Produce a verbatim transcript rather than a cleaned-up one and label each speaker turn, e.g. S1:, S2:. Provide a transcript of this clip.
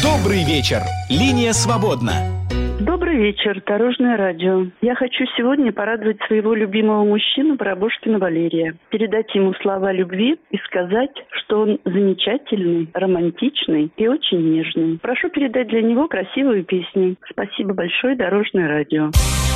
S1: Добрый вечер. Линия свободна.
S2: Добрый вечер, Дорожное радио. Я хочу сегодня порадовать своего любимого мужчину Барабошкина Валерия. Передать ему слова любви и сказать, что он замечательный, романтичный и очень нежный. Прошу передать для него красивую песню. Спасибо большое, Дорожное радио.